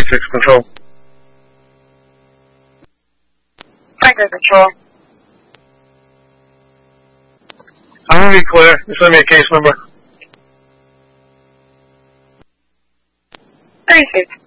36 Control. Franklin Control. I'm going to be clear. Just send me a case number. 36.